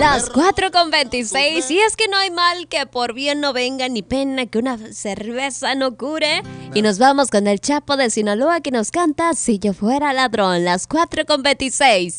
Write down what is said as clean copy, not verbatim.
Las 4:26. Y es que no hay mal que por bien no venga, ni pena que una cerveza no cure. Y nos vamos con el Chapo de Sinaloa que nos canta Si yo fuera ladrón. Las 4:26.